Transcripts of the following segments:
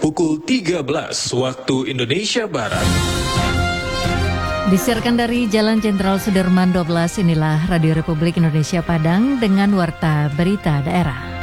pukul 13 waktu Indonesia Barat. Disiarkan dari Jalan Jenderal Sudirman 12, inilah Radio Republik Indonesia Padang dengan Warta Berita Daerah.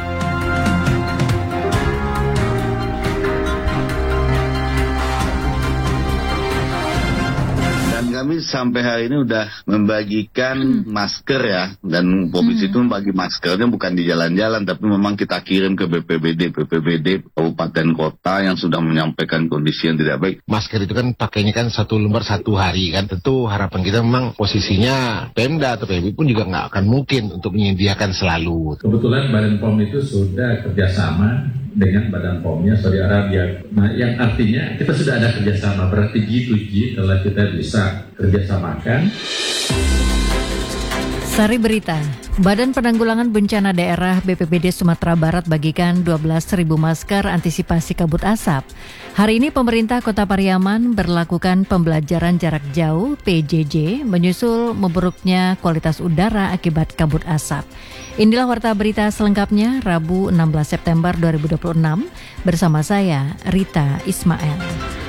Kami sampai hari ini udah membagikan masker ya, dan provinsi itu membagi maskernya bukan di jalan-jalan, tapi memang kita kirim ke BPBD kabupaten kota yang sudah menyampaikan kondisi yang tidak baik. Masker itu kan pakainya kan 1 lembar 1 hari kan, tentu harapan kita memang posisinya Pemda atau PB pun juga nggak akan mungkin untuk menyediakan selalu. Kebetulan Badan POM itu sudah kerjasama dengan Badan POM-nya Saudi Arabia. Nah, yang artinya kita sudah ada kerjasama, berarti G2G telah kita bisa kerjasamakan. Sari Berita, Badan Penanggulangan Bencana Daerah BPBD Sumatera Barat bagikan 12.000 masker antisipasi kabut asap. Hari ini pemerintah Kota Pariaman berlakukan pembelajaran jarak jauh PJJ menyusul memburuknya kualitas udara akibat kabut asap. Inilah Warta Berita selengkapnya Rabu 16 September 2026 bersama saya Rita Ismail.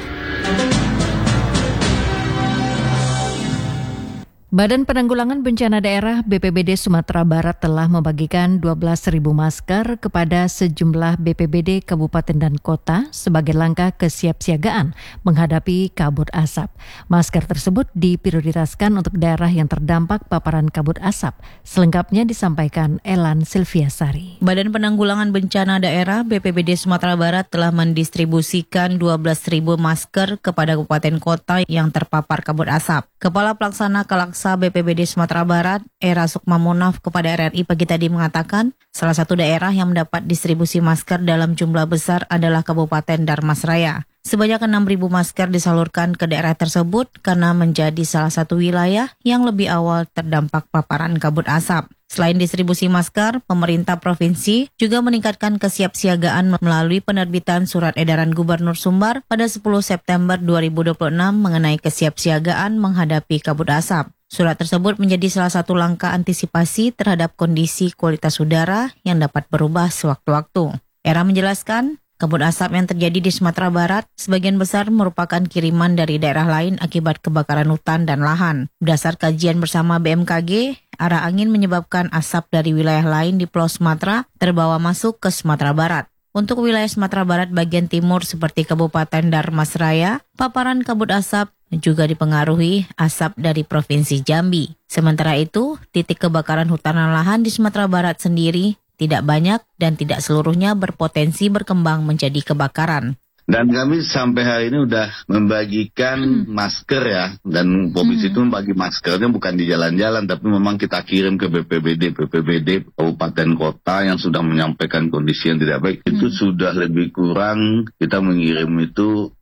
Badan Penanggulangan Bencana Daerah BPBD Sumatera Barat telah membagikan 12.000 masker kepada sejumlah BPBD kabupaten dan kota sebagai langkah kesiapsiagaan menghadapi kabut asap. Masker tersebut diprioritaskan untuk daerah yang terdampak paparan kabut asap. Selengkapnya disampaikan Elan Silviasari. Badan Penanggulangan Bencana Daerah BPBD Sumatera Barat telah mendistribusikan 12.000 masker kepada kabupaten kota yang terpapar kabut asap. Kepala Pelaksana Kalaksa BPBD Sumatera Barat, Era Sukmamunaf kepada RRI pagi tadi mengatakan, salah satu daerah yang mendapat distribusi masker dalam jumlah besar adalah Kabupaten Darmasraya. Sebanyak 6.000 masker disalurkan ke daerah tersebut karena menjadi salah satu wilayah yang lebih awal terdampak paparan kabut asap. Selain distribusi masker, pemerintah provinsi juga meningkatkan kesiapsiagaan melalui penerbitan Surat Edaran Gubernur Sumbar pada 10 September 2026 mengenai kesiapsiagaan menghadapi kabut asap. Surat tersebut menjadi salah satu langkah antisipasi terhadap kondisi kualitas udara yang dapat berubah sewaktu-waktu. Era menjelaskan, kabut asap yang terjadi di Sumatera Barat sebagian besar merupakan kiriman dari daerah lain akibat kebakaran hutan dan lahan. Berdasar kajian bersama BMKG, arah angin menyebabkan asap dari wilayah lain di Pulau Sumatera terbawa masuk ke Sumatera Barat. Untuk wilayah Sumatera Barat bagian timur seperti Kabupaten Darmasraya, paparan kabut asap juga dipengaruhi asap dari Provinsi Jambi. Sementara itu, titik kebakaran hutan dan lahan di Sumatera Barat sendiri tidak banyak dan tidak seluruhnya berpotensi berkembang menjadi kebakaran. Dan kami sampai hari ini udah membagikan masker ya, dan provinsi itu membagi maskernya bukan di jalan-jalan, tapi memang kita kirim ke BPBD kabupaten kota yang sudah menyampaikan kondisi yang tidak baik. Itu sudah lebih kurang, kita mengirim itu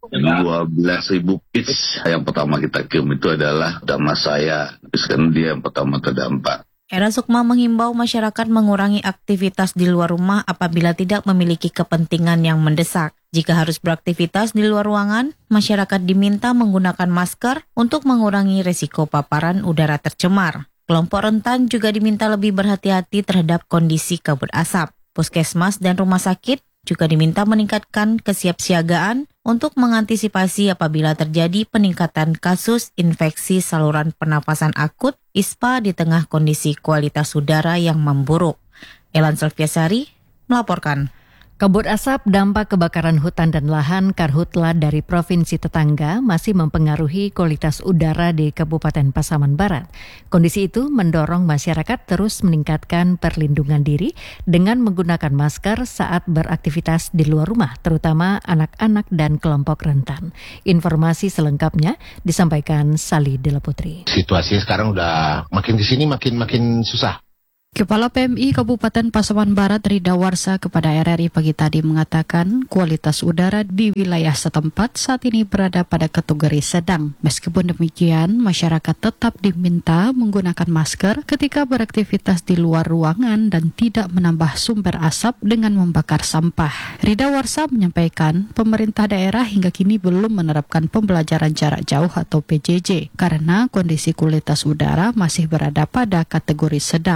12.000 piece. Yang pertama kita kirim itu adalah Darmasraya, karena dia yang pertama terdampak. Era Sukma menghimbau masyarakat mengurangi aktivitas di luar rumah apabila tidak memiliki kepentingan yang mendesak. Jika harus beraktivitas di luar ruangan, masyarakat diminta menggunakan masker untuk mengurangi risiko paparan udara tercemar. Kelompok rentan juga diminta lebih berhati-hati terhadap kondisi kabut asap. Puskesmas dan rumah sakit juga diminta meningkatkan kesiapsiagaan untuk mengantisipasi apabila terjadi peningkatan kasus infeksi saluran pernapasan akut ISPA di tengah kondisi kualitas udara yang memburuk. Elan Silviasari melaporkan. Kabut asap dampak kebakaran hutan dan lahan Karhutla dari provinsi tetangga masih mempengaruhi kualitas udara di Kabupaten Pasaman Barat. Kondisi itu mendorong masyarakat terus meningkatkan perlindungan diri dengan menggunakan masker saat beraktivitas di luar rumah, terutama anak-anak dan kelompok rentan. Informasi selengkapnya disampaikan Sali Dela Putri. Situasi sekarang udah makin kesini makin susah. Kepala PMI Kabupaten Pasaman Barat Rida Warsa kepada RRI pagi tadi mengatakan kualitas udara di wilayah setempat saat ini berada pada kategori sedang. Meskipun demikian, masyarakat tetap diminta menggunakan masker ketika beraktivitas di luar ruangan dan tidak menambah sumber asap dengan membakar sampah. Rida Warsa menyampaikan pemerintah daerah hingga kini belum menerapkan pembelajaran jarak jauh atau PJJ karena kondisi kualitas udara masih berada pada kategori sedang. Akan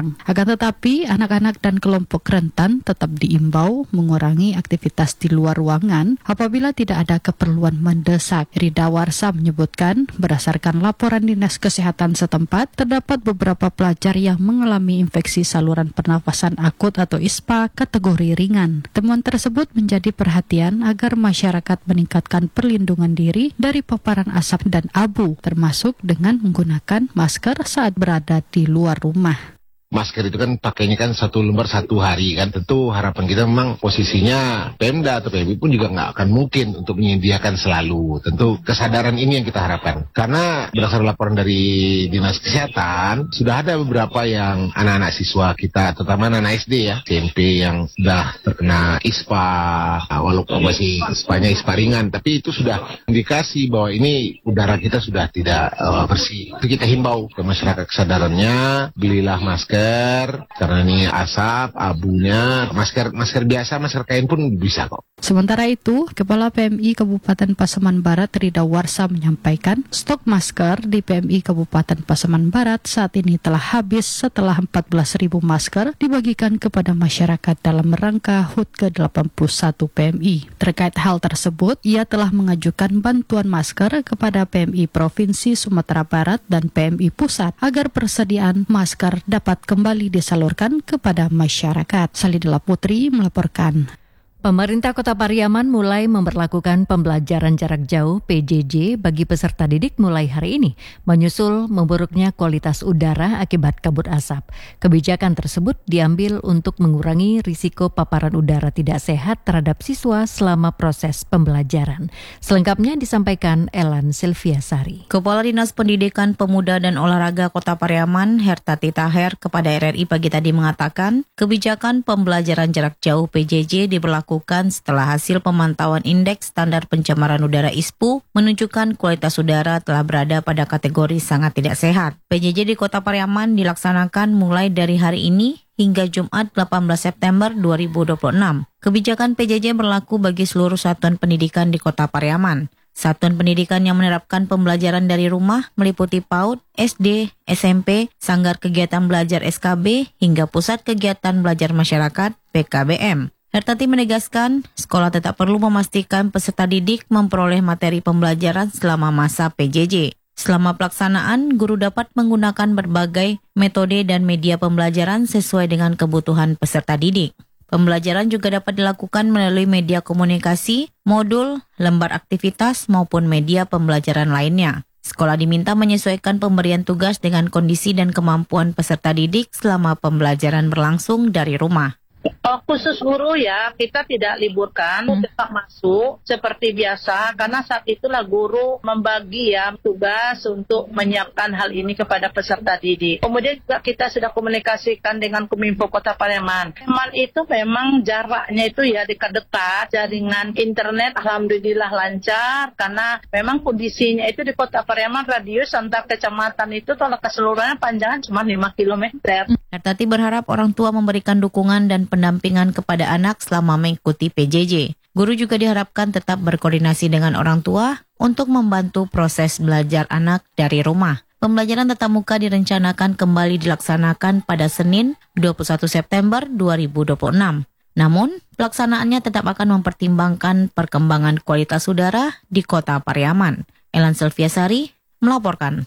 Akan tetapi, anak-anak dan kelompok rentan tetap diimbau mengurangi aktivitas di luar ruangan apabila tidak ada keperluan mendesak. Rida Warsa menyebutkan, berdasarkan laporan Dinas Kesehatan setempat, terdapat beberapa pelajar yang mengalami infeksi saluran pernafasan akut atau ISPA kategori ringan. Temuan tersebut menjadi perhatian agar masyarakat meningkatkan perlindungan diri dari paparan asap dan abu, termasuk dengan menggunakan masker saat berada di luar rumah. Masker itu kan pakainya kan 1 lembar 1 hari kan. Tentu harapan kita memang posisinya Pemda atau PMI pun juga nggak akan mungkin untuk menyediakan selalu. Tentu kesadaran ini yang kita harapkan. Karena berdasarkan laporan dari Dinas Kesehatan, sudah ada beberapa yang anak-anak siswa kita, terutama anak SD ya, SMP yang sudah terkena ISPA, walaupun masih ISPA-nya ISPA ringan, tapi itu sudah indikasi bahwa ini udara kita sudah tidak bersih. Itu kita himbau ke masyarakat kesadarannya, belilah masker, karena ini asap, abunya, masker biasa, masker kain pun bisa kok. Sementara itu, Kepala PMI Kabupaten Pasaman Barat Rida Warsa menyampaikan stok masker di PMI Kabupaten Pasaman Barat saat ini telah habis setelah 14.000 masker dibagikan kepada masyarakat dalam rangka HUT ke-81 PMI. Terkait hal tersebut, ia telah mengajukan bantuan masker kepada PMI Provinsi Sumatera Barat dan PMI Pusat agar persediaan masker dapat kembali disalurkan kepada masyarakat. Salidila Putri melaporkan. Pemerintah Kota Pariaman mulai memberlakukan pembelajaran jarak jauh (PJJ) bagi peserta didik mulai hari ini, menyusul memburuknya kualitas udara akibat kabut asap. Kebijakan tersebut diambil untuk mengurangi risiko paparan udara tidak sehat terhadap siswa selama proses pembelajaran. Selengkapnya disampaikan Elan Silviasari. Kepala Dinas Pendidikan Pemuda dan Olahraga Kota Pariaman, Hertati Taher, kepada RRI pagi tadi mengatakan, kebijakan pembelajaran jarak jauh (PJJ) diberlakukan setelah hasil pemantauan Indeks Standar Pencemaran Udara ISPU menunjukkan kualitas udara telah berada pada kategori sangat tidak sehat. PJJ di Kota Pariaman dilaksanakan mulai dari hari ini hingga Jumat 18 September 2026. Kebijakan PJJ berlaku bagi seluruh satuan pendidikan di Kota Pariaman. Satuan pendidikan yang menerapkan pembelajaran dari rumah meliputi PAUD, SD, SMP, Sanggar Kegiatan Belajar SKB, hingga Pusat Kegiatan Belajar Masyarakat (PKBM). Hertati menegaskan, sekolah tetap perlu memastikan peserta didik memperoleh materi pembelajaran selama masa PJJ. Selama pelaksanaan, guru dapat menggunakan berbagai metode dan media pembelajaran sesuai dengan kebutuhan peserta didik. Pembelajaran juga dapat dilakukan melalui media komunikasi, modul, lembar aktivitas, maupun media pembelajaran lainnya. Sekolah diminta menyesuaikan pemberian tugas dengan kondisi dan kemampuan peserta didik selama pembelajaran berlangsung dari rumah. Khusus guru ya, kita tidak liburkan, tetap masuk seperti biasa, karena saat itulah guru membagi ya tugas untuk menyiapkan hal ini kepada peserta didik. Kemudian juga kita sudah komunikasikan dengan Kominfo Kota Pariaman. Pariaman itu memang jaraknya itu ya dekat-dekat, jaringan internet alhamdulillah lancar, karena memang kondisinya itu di Kota Pariaman radius antar kecamatan itu kalau keseluruhannya panjangnya cuma 5 km. Hertati berharap orang tua memberikan dukungan dan pendampingan kepada anak selama mengikuti PJJ. Guru juga diharapkan tetap berkoordinasi dengan orang tua untuk membantu proses belajar anak dari rumah. Pembelajaran tatap muka direncanakan kembali dilaksanakan pada Senin 21 September 2026. Namun, pelaksanaannya tetap akan mempertimbangkan perkembangan kualitas udara di Kota Pariaman. Elan Silviasari melaporkan.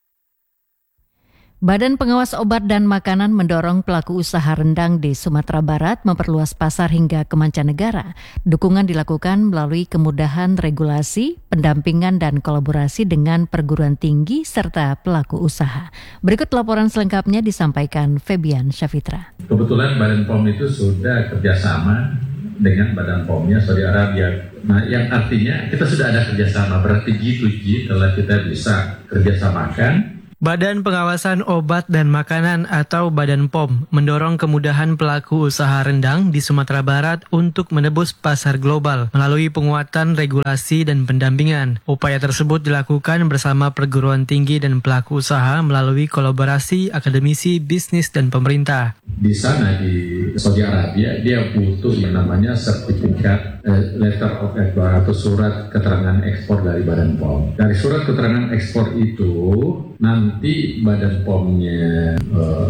Badan Pengawas Obat dan Makanan mendorong pelaku usaha rendang di Sumatera Barat memperluas pasar hingga ke mancanegara. Dukungan dilakukan melalui kemudahan regulasi, pendampingan dan kolaborasi dengan perguruan tinggi serta pelaku usaha. Berikut laporan selengkapnya disampaikan Febian Syafitra. Kebetulan Badan POM itu sudah kerjasama dengan Badan POM-nya Saudi Arabia. Nah, yang artinya kita sudah ada kerjasama, berarti G2G telah kita bisa kerjasamakan. Badan Pengawasan Obat dan Makanan atau Badan POM mendorong kemudahan pelaku usaha rendang di Sumatera Barat untuk menebus pasar global melalui penguatan regulasi dan pendampingan. Upaya tersebut dilakukan bersama perguruan tinggi dan pelaku usaha melalui kolaborasi akademisi, bisnis, dan pemerintah. Di sana di Saudi Arabia dia butuh yang namanya sertifikat letter of export atau surat keterangan ekspor dari Badan POM. Dari surat keterangan ekspor itu nanti Badan POM-nya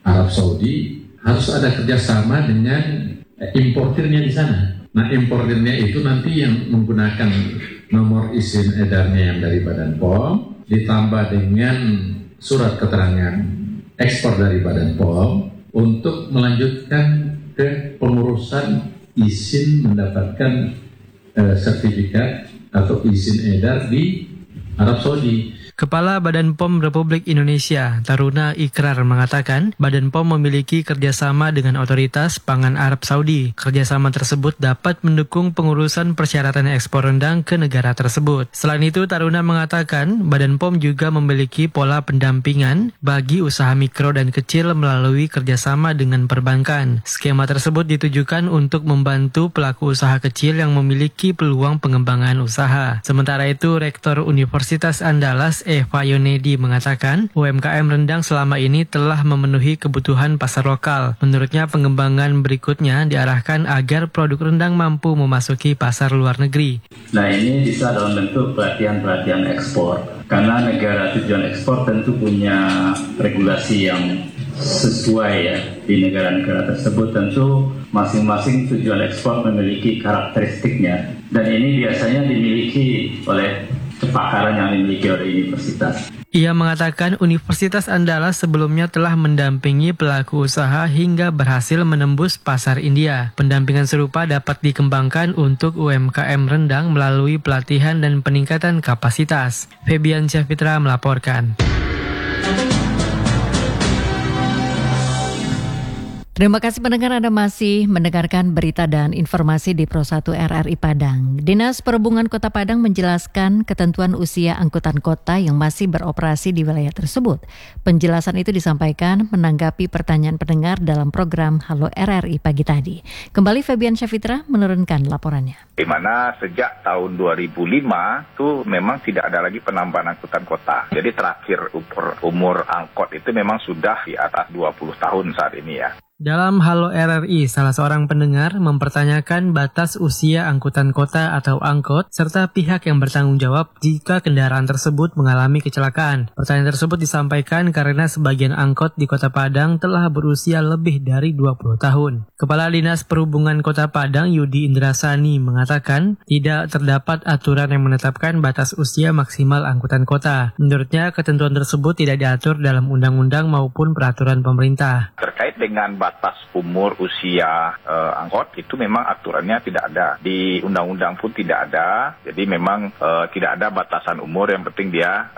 Arab Saudi harus ada kerjasama dengan importirnya di sana. Nah, importirnya itu nanti yang menggunakan nomor izin edarnya yang dari Badan POM ditambah dengan surat keterangan ekspor dari Badan POM untuk melanjutkan ke pengurusan izin mendapatkan sertifikat atau izin edar di Arab Saudi. Kepala Badan POM Republik Indonesia, Taruna Ikrar, mengatakan Badan POM memiliki kerjasama dengan otoritas pangan Arab Saudi. Kerjasama tersebut dapat mendukung pengurusan persyaratan ekspor rendang ke negara tersebut. Selain itu, Taruna mengatakan Badan POM juga memiliki pola pendampingan bagi usaha mikro dan kecil melalui kerjasama dengan perbankan. Skema tersebut ditujukan untuk membantu pelaku usaha kecil yang memiliki peluang pengembangan usaha. Sementara itu, Rektor Universitas Andalas Eva Yonedi mengatakan UMKM rendang selama ini telah memenuhi kebutuhan pasar lokal. Menurutnya pengembangan berikutnya diarahkan agar produk rendang mampu memasuki pasar luar negeri. Nah, ini bisa dalam bentuk pelatihan-pelatihan ekspor. Karena negara tujuan ekspor tentu punya regulasi yang sesuai ya. Di negara-negara tersebut tentu masing-masing tujuan ekspor memiliki karakteristiknya. Dan ini biasanya dimiliki oleh kepakaran yang dimiliki oleh universitas. Ia mengatakan Universitas Andalas sebelumnya telah mendampingi pelaku usaha hingga berhasil menembus pasar India. Pendampingan serupa dapat dikembangkan untuk UMKM rendang melalui pelatihan dan peningkatan kapasitas. Febian Syafitra melaporkan. Terima kasih pendengar, Anda masih mendengarkan berita dan informasi di Pro 1 RRI Padang. Dinas Perhubungan Kota Padang menjelaskan ketentuan usia angkutan kota yang masih beroperasi di wilayah tersebut. Penjelasan itu disampaikan menanggapi pertanyaan pendengar dalam program Halo RRI pagi tadi. Kembali Febian Syafitra menurunkan laporannya. Di mana sejak tahun 2005 itu memang tidak ada lagi penambahan angkutan kota. Jadi terakhir umur angkot itu memang sudah di atas 20 tahun saat ini ya. Dalam Halo RRI, salah seorang pendengar mempertanyakan batas usia angkutan kota atau angkot, serta pihak yang bertanggung jawab jika kendaraan tersebut mengalami kecelakaan. Pertanyaan tersebut disampaikan karena sebagian angkot di Kota Padang telah berusia lebih dari 20 tahun. Kepala Dinas Perhubungan Kota Padang, Yudi Indrasani, mengatakan tidak terdapat aturan yang menetapkan batas usia maksimal angkutan kota. Menurutnya, ketentuan tersebut tidak diatur dalam undang-undang maupun peraturan pemerintah. Terkait dengan batas umur usia angkot itu memang aturannya tidak ada, di undang-undang pun tidak ada. Jadi memang tidak ada batasan umur, yang penting dia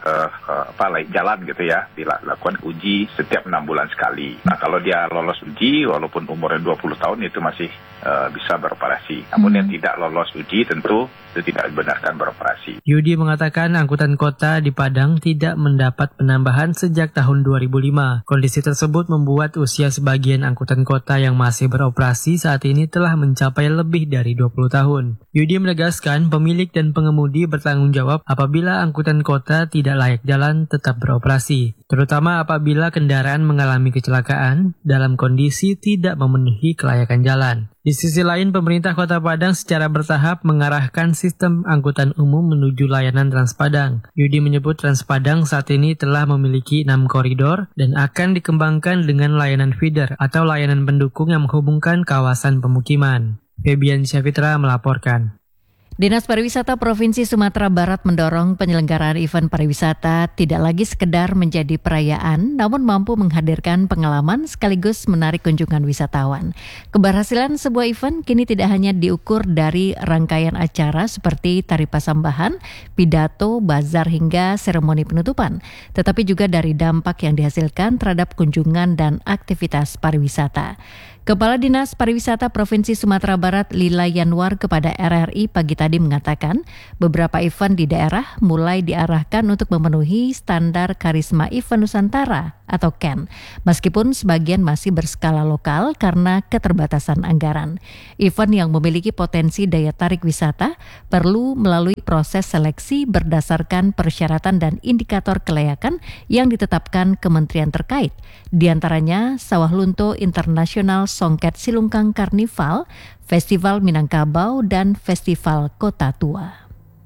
jalan gitu ya, dilakukan uji setiap 6 bulan sekali. Nah, kalau dia lolos uji walaupun umurnya 20 tahun itu masih bisa beroperasi. Namun yang tidak lolos uji tentu itu tidak dibenarkan beroperasi. Yudi mengatakan angkutan kota di Padang tidak mendapat penambahan sejak tahun 2005. Kondisi tersebut membuat usia sebagian angkutan kota yang masih beroperasi saat ini telah mencapai lebih dari 20 tahun. Yudi menegaskan pemilik dan pengemudi bertanggung jawab apabila angkutan kota tidak layak jalan tetap beroperasi, terutama apabila kendaraan mengalami kecelakaan dalam kondisi tidak memenuhi kelayakan jalan. Di sisi lain, pemerintah Kota Padang secara bertahap mengarahkan sistem angkutan umum menuju layanan Transpadang. Yudi menyebut Transpadang saat ini telah memiliki 6 koridor dan akan dikembangkan dengan layanan feeder atau layanan pendukung yang menghubungkan kawasan pemukiman. Febian Syafitra melaporkan. Dinas Pariwisata Provinsi Sumatera Barat mendorong penyelenggaraan event pariwisata tidak lagi sekedar menjadi perayaan, namun mampu menghadirkan pengalaman sekaligus menarik kunjungan wisatawan. Keberhasilan sebuah event kini tidak hanya diukur dari rangkaian acara seperti tari pasambahan, pidato, bazar hingga seremoni penutupan, tetapi juga dari dampak yang dihasilkan terhadap kunjungan dan aktivitas pariwisata. Kepala Dinas Pariwisata Provinsi Sumatera Barat Lila Yanwar kepada RRI pagi tadi mengatakan beberapa event di daerah mulai diarahkan untuk memenuhi standar karisma event Nusantara atau KEN, meskipun sebagian masih berskala lokal karena keterbatasan anggaran. Event yang memiliki potensi daya tarik wisata perlu melalui proses seleksi berdasarkan persyaratan dan indikator kelayakan yang ditetapkan kementerian terkait, di antaranya Sawah Lunto International Songket Silungkang Karnival, Festival Minangkabau, dan Festival Kota Tua.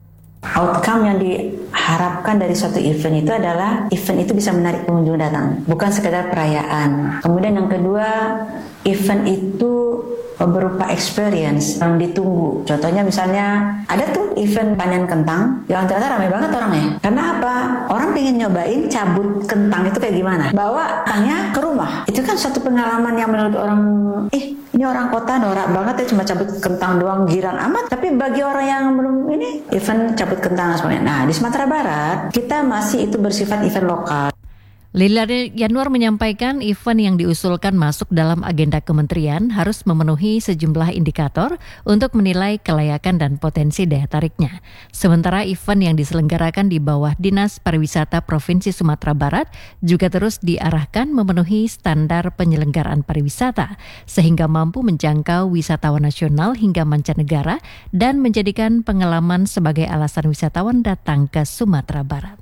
Outcome yang diharapkan dari suatu event itu adalah event itu bisa menarik pengunjung datang, bukan sekedar perayaan. Kemudian yang kedua, event itu berupa experience yang ditunggu. Contohnya misalnya ada tuh event panen kentang yang ternyata ramai banget orangnya. Karena apa? Orang pengen nyobain cabut kentang itu kayak gimana. Bawa kentangnya ke rumah. Itu kan suatu pengalaman yang menurut orang, ini orang kota norak banget ya, cuma cabut kentang doang, girang amat. Tapi bagi orang yang belum ini, event cabut kentang semuanya. Nah, di Sumatera Barat kita masih itu bersifat event lokal. Lila Yanuar menyampaikan event yang diusulkan masuk dalam agenda kementerian harus memenuhi sejumlah indikator untuk menilai kelayakan dan potensi daya tariknya. Sementara event yang diselenggarakan di bawah Dinas Pariwisata Provinsi Sumatera Barat juga terus diarahkan memenuhi standar penyelenggaraan pariwisata sehingga mampu menjangkau wisatawan nasional hingga mancanegara dan menjadikan pengalaman sebagai alasan wisatawan datang ke Sumatera Barat.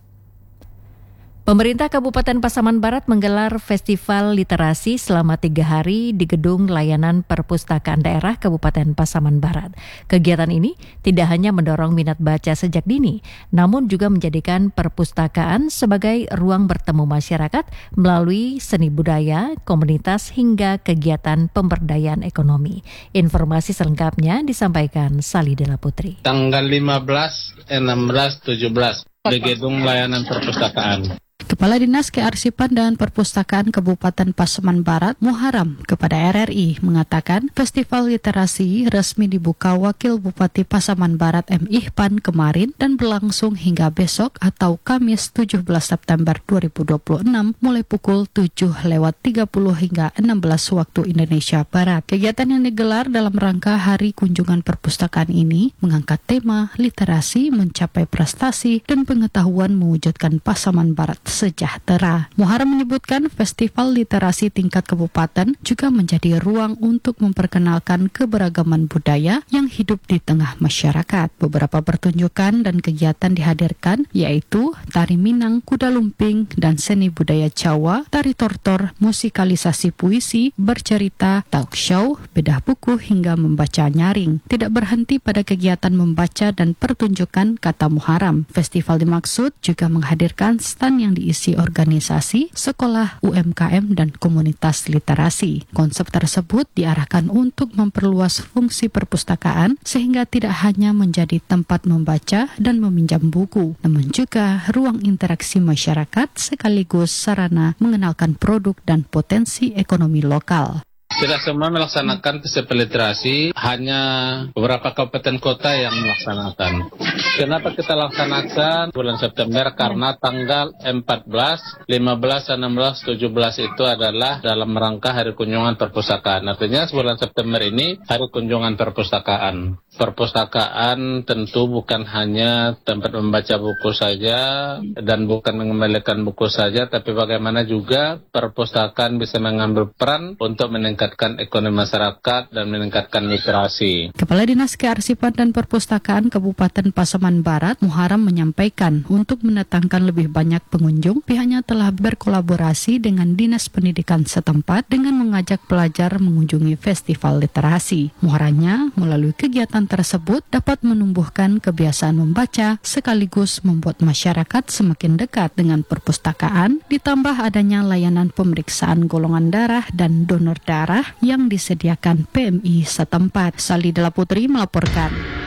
Pemerintah Kabupaten Pasaman Barat menggelar Festival Literasi selama 3 hari di Gedung Layanan Perpustakaan Daerah Kabupaten Pasaman Barat. Kegiatan ini tidak hanya mendorong minat baca sejak dini, namun juga menjadikan perpustakaan sebagai ruang bertemu masyarakat melalui seni budaya, komunitas hingga kegiatan pemberdayaan ekonomi. Informasi selengkapnya disampaikan Sali Dela Putri. Tanggal 15, 16, 17 di Gedung Layanan Perpustakaan. Kepala Dinas Kearsipan dan Perpustakaan Kabupaten Pasaman Barat, Muharram, kepada RRI mengatakan Festival Literasi resmi dibuka Wakil Bupati Pasaman Barat M. Ihpan kemarin dan berlangsung hingga besok atau Kamis 17 September 2026 mulai pukul 7:30 hingga 16 waktu Indonesia Barat. Kegiatan yang digelar dalam rangka Hari Kunjungan Perpustakaan ini mengangkat tema literasi mencapai prestasi dan pengetahuan mewujudkan Pasaman Barat sejahtera. Muharram menyebutkan Festival Literasi tingkat kabupaten juga menjadi ruang untuk memperkenalkan keberagaman budaya yang hidup di tengah masyarakat. Beberapa pertunjukan dan kegiatan dihadirkan yaitu tari Minang, kuda lumping, dan seni budaya Jawa, tari tortor, musikalisasi puisi, bercerita, talk show, bedah buku hingga membaca nyaring. Tidak berhenti pada kegiatan membaca dan pertunjukan, kata Muharram. Festival dimaksud juga menghadirkan stand yang diisi organisasi, sekolah, UMKM, dan komunitas literasi. Konsep tersebut diarahkan untuk memperluas fungsi perpustakaan sehingga tidak hanya menjadi tempat membaca dan meminjam buku, namun juga ruang interaksi masyarakat sekaligus sarana mengenalkan produk dan potensi ekonomi lokal. Tidak semua melaksanakan festival literasi, hanya beberapa kabupaten kota yang melaksanakan. Kenapa kita laksanakan bulan September? Karena tanggal 14, 15, 16, 17 itu adalah dalam rangka Hari Kunjungan Perpustakaan. Artinya bulan September ini Hari Kunjungan Perpustakaan. Perpustakaan tentu bukan hanya tempat membaca buku saja dan bukan mengembalikan buku saja, tapi bagaimana juga perpustakaan bisa mengambil peran untuk meningkatkan ekonomi masyarakat dan meningkatkan literasi. Kepala Dinas Kearsipan dan Perpustakaan Kabupaten Pasaman Barat, Muharram, menyampaikan untuk mendatangkan lebih banyak pengunjung, pihaknya telah berkolaborasi dengan Dinas Pendidikan setempat dengan mengajak pelajar mengunjungi festival literasi. Muharramnya melalui kegiatan tersebut dapat menumbuhkan kebiasaan membaca sekaligus membuat masyarakat semakin dekat dengan perpustakaan, ditambah adanya layanan pemeriksaan golongan darah dan donor darah yang disediakan PMI setempat. Sali Dela Putri melaporkan.